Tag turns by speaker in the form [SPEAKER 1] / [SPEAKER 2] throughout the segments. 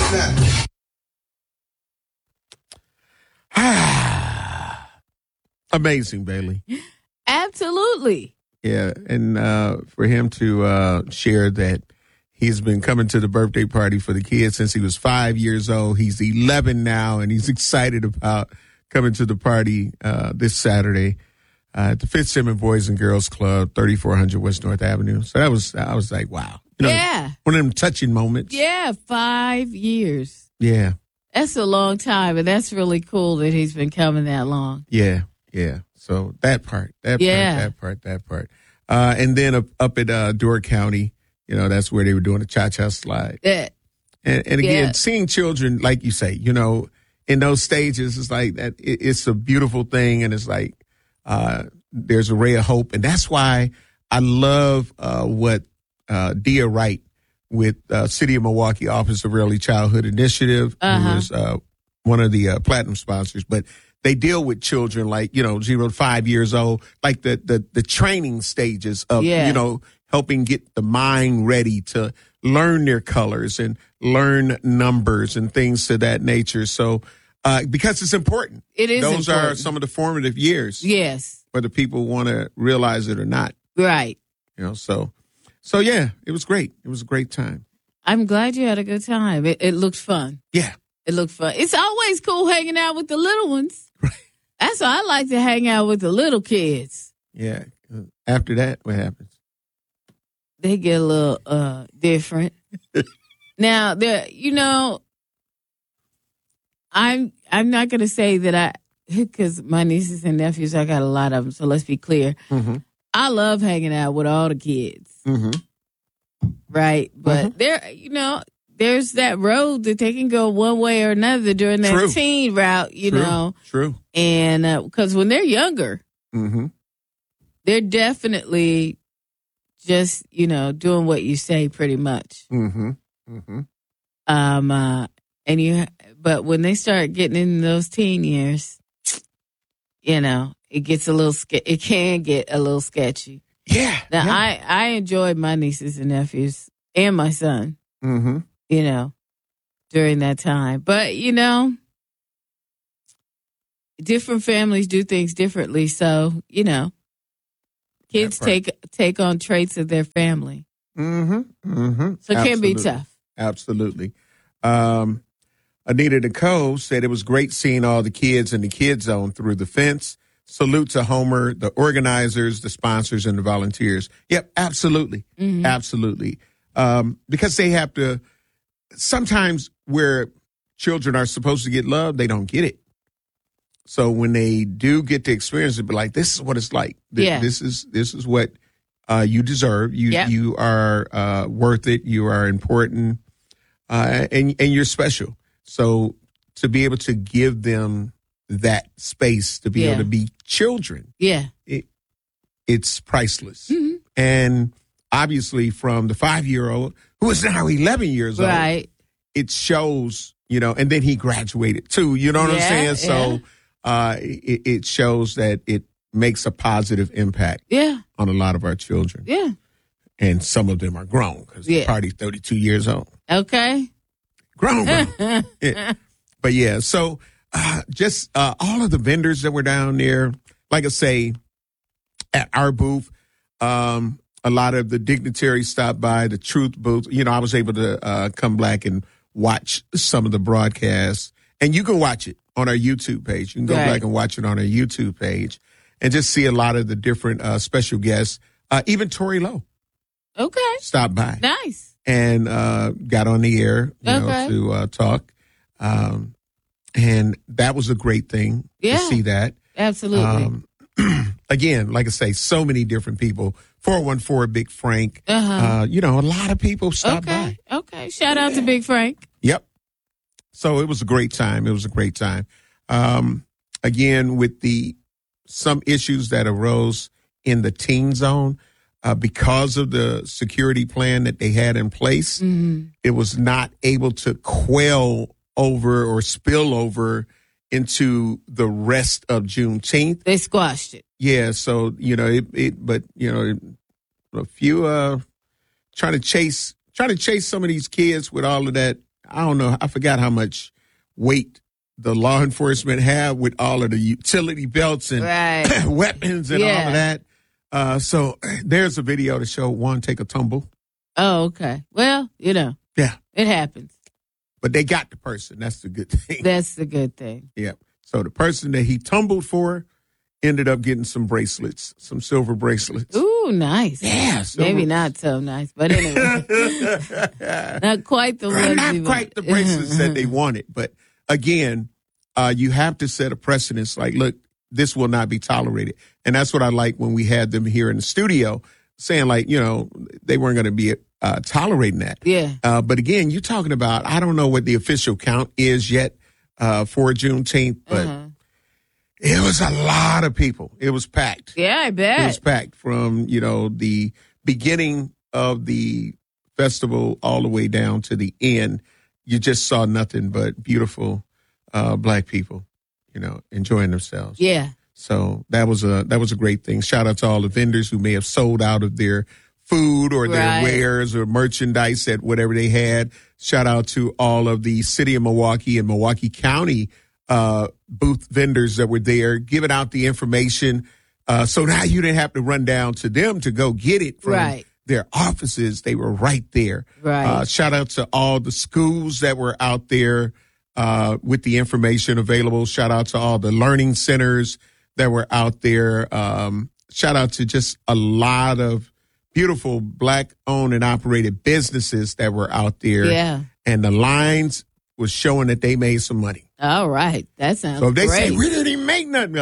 [SPEAKER 1] Amazing, Bailey.
[SPEAKER 2] Absolutely.
[SPEAKER 1] Yeah, and for him to share that he's been coming to the birthday party for the kids since he was 5 years old. He's 11 now, and he's excited about coming to the party this Saturday at the Fitzsimmons Boys and Girls Club, 3400 West North Avenue. So I was like, wow.
[SPEAKER 2] Yeah.
[SPEAKER 1] One of them touching moments.
[SPEAKER 2] Yeah, 5 years.
[SPEAKER 1] Yeah.
[SPEAKER 2] That's a long time, and that's really cool that he's been coming that long.
[SPEAKER 1] Yeah. So that part. And then up at Door County, that's where they were doing the cha-cha slide.
[SPEAKER 2] Yeah.
[SPEAKER 1] And again, seeing children, like you say, in those stages, it's like that. It's a beautiful thing, and it's like there's a ray of hope, and that's why I love what Dia Wright with City of Milwaukee Office of Early Childhood Initiative, who is one of the platinum sponsors, but they deal with children like 0 to 5 years old, like the training stages of helping get the mind ready to learn their colors and learn numbers and things to that nature. So. Because it's important.
[SPEAKER 2] It is
[SPEAKER 1] Those
[SPEAKER 2] important.
[SPEAKER 1] are some of the formative years.
[SPEAKER 2] Yes.
[SPEAKER 1] Whether people want to realize it or not.
[SPEAKER 2] Right.
[SPEAKER 1] So yeah, it was great. It was a great time.
[SPEAKER 2] I'm glad you had a good time. It looked fun.
[SPEAKER 1] Yeah.
[SPEAKER 2] It looked fun. It's always cool hanging out with the little ones.
[SPEAKER 1] Right.
[SPEAKER 2] That's why I like to hang out with the little kids.
[SPEAKER 1] Yeah. After that, what happens?
[SPEAKER 2] They get a little different. Now, I'm not going to say that because my nieces and nephews, I got a lot of them, so let's be clear.
[SPEAKER 1] Mm-hmm.
[SPEAKER 2] I love hanging out with all the kids.
[SPEAKER 1] Mm-hmm.
[SPEAKER 2] Right? But there's that road that they can go one way or another during that teen route,
[SPEAKER 1] True.
[SPEAKER 2] And because when they're younger, they're definitely just, doing what you say pretty much. But when they start getting in those teen years, it gets it can get a little sketchy.
[SPEAKER 1] Yeah.
[SPEAKER 2] Now, I enjoyed my nieces and nephews and my son, during that time. But, different families do things differently. So, kids take on traits of their family. So it can be tough.
[SPEAKER 1] Absolutely. Anita Nicole said it was great seeing all the kids in the Kid Zone through the fence. Salute to Homer, the organizers, the sponsors, and the volunteers. Yep, absolutely. Absolutely. Because they have to, sometimes where children are supposed to get love, they don't get it. So when they do get to experience it, be like, this is what it's like. This is what you deserve. You are worth it. You are important. And you're special. So to be able to give them that space to be able to be children, it's priceless. And obviously from the 5-year-old who is now 11 years old, it shows, and then he graduated too, you know what I'm saying? So it shows that it makes a positive impact on a lot of our children. Yeah. And some of them are grown because the party's 32 years old.
[SPEAKER 2] Okay.
[SPEAKER 1] Grown. Yeah. But so just all of the vendors that were down there, like I say, at our booth, a lot of the dignitaries stopped by, the Truth booth. I was able to come back and watch some of the broadcasts. And you can watch it on our YouTube page. You can go back and watch it on our YouTube page and just see a lot of the different special guests. Even Tori Lowe.
[SPEAKER 2] Okay.
[SPEAKER 1] Stopped by.
[SPEAKER 2] Nice.
[SPEAKER 1] And got on the air to talk. And that was a great thing to see that.
[SPEAKER 2] Absolutely.
[SPEAKER 1] Again, like I say, so many different people. 414 Big Frank. A lot of people stopped by.
[SPEAKER 2] Okay. Shout out to Big Frank.
[SPEAKER 1] Yep. So it was a great time. Again, with some issues that arose in the teen zone, because of the security plan that they had in place, it was not able to quell over or spill over into the rest of Juneteenth.
[SPEAKER 2] They squashed it.
[SPEAKER 1] Yeah, so, but a few trying to chase some of these kids with all of that I don't know. I forgot how much weight the law enforcement have with all of the utility belts and weapons and all of that. So there's a video to show one take a tumble.
[SPEAKER 2] Oh, okay. Well, yeah, it happens.
[SPEAKER 1] But they got the person. That's the good thing.
[SPEAKER 2] That's the good thing.
[SPEAKER 1] Yeah. So the person that he tumbled for ended up getting some bracelets, some silver bracelets.
[SPEAKER 2] Ooh, nice.
[SPEAKER 1] Yeah.
[SPEAKER 2] Maybe not so nice, but anyway. Not quite the ones.
[SPEAKER 1] Not quite the bracelets that they wanted. But again, you have to set a precedence like, look, this will not be tolerated. And that's what I like when we had them here in the studio saying like, they weren't going to be tolerating that.
[SPEAKER 2] Yeah.
[SPEAKER 1] But again, you're talking about, I don't know what the official count is yet for Juneteenth, but it was a lot of people. It was packed.
[SPEAKER 2] Yeah, I bet.
[SPEAKER 1] It was packed from, the beginning of the festival all the way down to the end. You just saw nothing but beautiful Black people, enjoying themselves.
[SPEAKER 2] Yeah.
[SPEAKER 1] So that was a great thing. Shout out to all the vendors who may have sold out of their food or their wares or merchandise at whatever they had. Shout out to all of the city of Milwaukee and Milwaukee County booth vendors that were there, giving out the information. So now you didn't have to run down to them to go get it from their offices. They were right there.
[SPEAKER 2] Right.
[SPEAKER 1] Shout out to all the schools that were out there with the information available. Shout out to all the learning centers that were out there. Shout out to just a lot of beautiful Black-owned and operated businesses that were out there.
[SPEAKER 2] Yeah.
[SPEAKER 1] And the lines was showing that they made some money.
[SPEAKER 2] All right. That sounds
[SPEAKER 1] So if they
[SPEAKER 2] great.
[SPEAKER 1] say, we didn't even make nothing.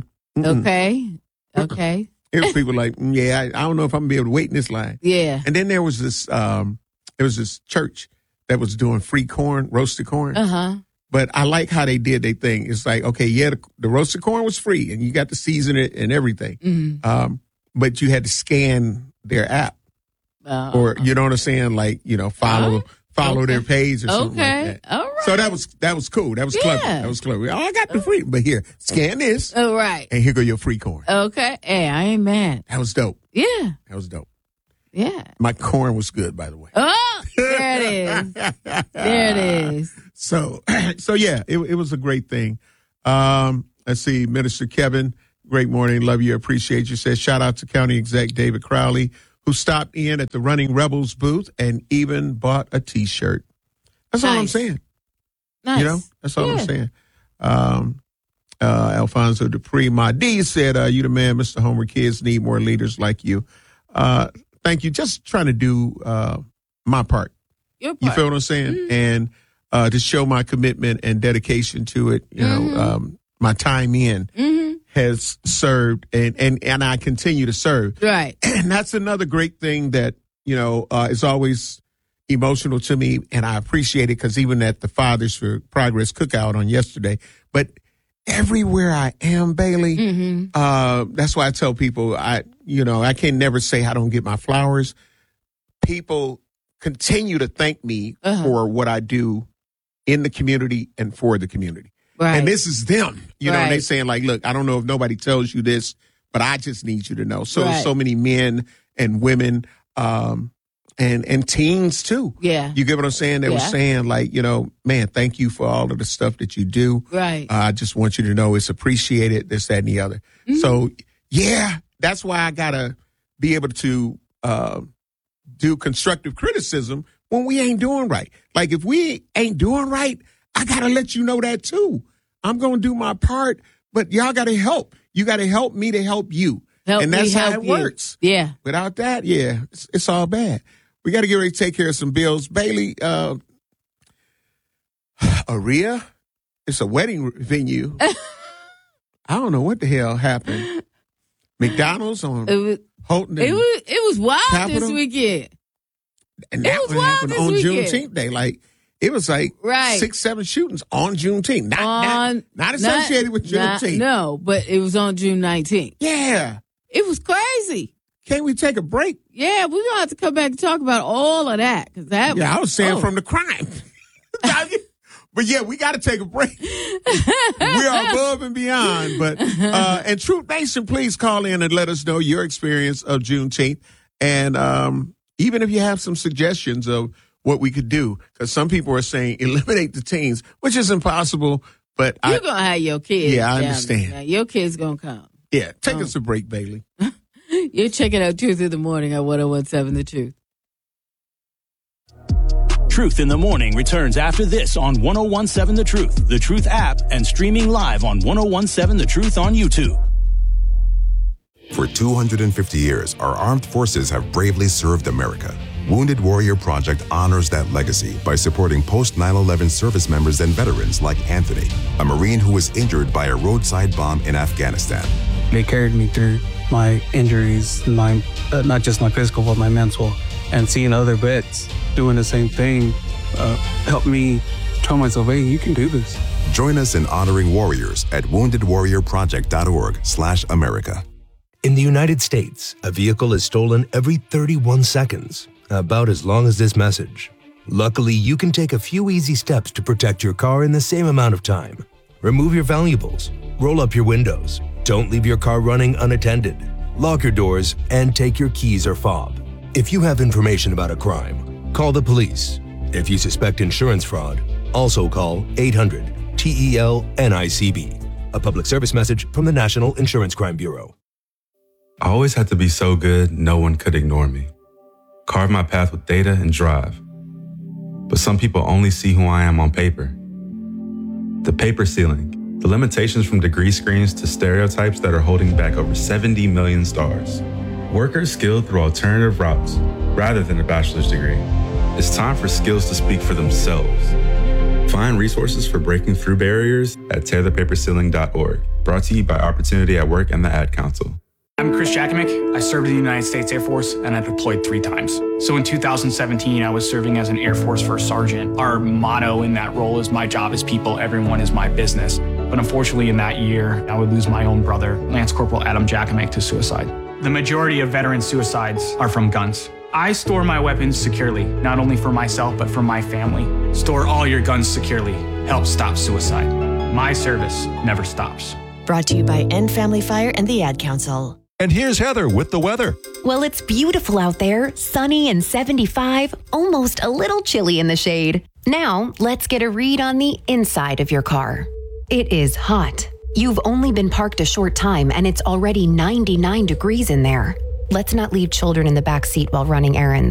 [SPEAKER 2] Okay.
[SPEAKER 1] It was people like, I don't know if I'm going to be able to wait in this line.
[SPEAKER 2] Yeah.
[SPEAKER 1] And then there was this church that was doing free corn, roasted corn.
[SPEAKER 2] Uh-huh.
[SPEAKER 1] But I like how they did their thing. It's like, okay, the roasted corn was free and you got to season it and everything.
[SPEAKER 2] Mm-hmm.
[SPEAKER 1] But you had to scan their app or, you know what I'm saying? Like, follow their page or something like that.
[SPEAKER 2] All right.
[SPEAKER 1] So that was cool. That was clever. That was clever. Oh, I got the free, but here, scan this.
[SPEAKER 2] Oh, right.
[SPEAKER 1] And here go your free corn.
[SPEAKER 2] Okay. Hey, I ain't mad.
[SPEAKER 1] That was dope.
[SPEAKER 2] Yeah.
[SPEAKER 1] That was dope.
[SPEAKER 2] Yeah.
[SPEAKER 1] My corn was good, by the way.
[SPEAKER 2] Oh, there it is. There it is.
[SPEAKER 1] So yeah, it was a great thing. Let's see, Minister Kevin, great morning. Love you. Appreciate you. Says shout out to County Exec David Crowley, who stopped in at the Running Rebels booth and even bought a T-shirt. That's all I'm saying.
[SPEAKER 2] Nice.
[SPEAKER 1] That's all I'm saying. Alfonso Dupree, my D said, you the man, Mr. Homer. Kids need more leaders like you. Thank you. Just trying to do my part.
[SPEAKER 2] Your part.
[SPEAKER 1] You feel what I'm saying? Mm-hmm. And to show my commitment and dedication to it, my time in has served and I continue to serve.
[SPEAKER 2] Right.
[SPEAKER 1] And that's another great thing that, is always emotional to me. And I appreciate it because even at the Fathers for Progress cookout on yesterday, but everywhere I am, Bailey, that's why I tell people I can never say I don't get my flowers. People continue to thank me for what I do in the community and for the community.
[SPEAKER 2] Right.
[SPEAKER 1] And this is them, and they saying like, look, I don't know if nobody tells you this, but I just need you to know. So many men and women, and teens too.
[SPEAKER 2] Yeah.
[SPEAKER 1] You get what I'm saying? They were saying like, man, thank you for all of the stuff that you do.
[SPEAKER 2] Right.
[SPEAKER 1] I just want you to know it's appreciated, this, that, and the other. Mm-hmm. So yeah, that's why I gotta be able to, do constructive criticism when we ain't doing right. Like if we ain't doing right, I got to let you know that too. I'm going to do my part, but y'all got to help. You got to help me to help you. And that's how it works.
[SPEAKER 2] Yeah.
[SPEAKER 1] Without that, it's all bad. We got to get ready to take care of some bills. Bailey, Aria, it's a wedding venue. I don't know what the hell happened. McDonald's on Holton.
[SPEAKER 2] It was wild
[SPEAKER 1] Capitol.
[SPEAKER 2] this weekend.
[SPEAKER 1] And that one happened on Juneteenth Day. Like, it was like 6-7 shootings on Juneteenth. Not associated with Juneteenth.
[SPEAKER 2] No, but it was on June 19th.
[SPEAKER 1] Yeah.
[SPEAKER 2] It was crazy.
[SPEAKER 1] Can't we take a break?
[SPEAKER 2] Yeah, we're going to have to come back and talk about all of that.
[SPEAKER 1] I was saying from the crime. But yeah, we got to take a break. We are above and beyond. But and Truth Nation, please call in and let us know your experience of Juneteenth. And even if you have some suggestions of what we could do. Because some people are saying eliminate the teens, which is impossible. But
[SPEAKER 2] You're going to have your kids.
[SPEAKER 1] Yeah, I understand.
[SPEAKER 2] Now. Your kids going to come.
[SPEAKER 1] Yeah, take us a break, Bailey.
[SPEAKER 2] You're checking out Truth in the Morning at 101.7 The Truth.
[SPEAKER 3] Truth in the Morning returns after this on 101.7 The Truth, The Truth app, and streaming live on 101.7 The Truth on YouTube.
[SPEAKER 4] For 250 years, our armed forces have bravely served America. Wounded Warrior Project honors that legacy by supporting post-9/11 service members and veterans like Anthony, a Marine who was injured by a roadside bomb in Afghanistan.
[SPEAKER 5] They carried me through my injuries, my not just my physical, but my mental. And seeing other vets doing the same thing helped me tell myself, hey, you can do this.
[SPEAKER 4] Join us in honoring warriors at woundedwarriorproject.org/America.
[SPEAKER 6] In the United States, a vehicle is stolen every 31 seconds, about as long as this message. Luckily, you can take a few easy steps to protect your car in the same amount of time. Remove your valuables, roll up your windows, don't leave your car running unattended, lock your doors, and take your keys or fob. If you have information about a crime, call the police. If you suspect insurance fraud, also call 800-TEL-NICB. A public service message from the National Insurance Crime Bureau.
[SPEAKER 7] I always had to be so good, no one could ignore me. Carve my path with data and drive. But some people only see who I am on paper. The paper ceiling, the limitations from degree screens to stereotypes that are holding back over 70 million stars. Workers skilled through alternative routes rather than a bachelor's degree. It's time for skills to speak for themselves. Find resources for breaking through barriers at tearthepaperceiling.org. Brought to you by Opportunity at Work and the Ad Council.
[SPEAKER 8] I'm Chris Jakovic. I served in the United States Air Force and I deployed 3 times. So in 2017, I was serving as an Air Force First Sergeant. Our motto in that role is my job is people, everyone is my business. But unfortunately in that year, I would lose my own brother, Lance Corporal Adam Jakovic, to suicide. The majority of veteran suicides are from guns. I store my weapons securely, not only for myself, but for my family. Store all your guns securely. Help stop suicide. My service never stops.
[SPEAKER 9] Brought to you by End Family Fire and the Ad Council.
[SPEAKER 10] And here's Heather with the weather.
[SPEAKER 11] Well, it's beautiful out there, sunny and 75, almost a little chilly in the shade. Now, let's get a read on the inside of your car. It is hot. You've only been parked a short time and it's already 99 degrees in there. Let's not leave children in the back seat while running errands.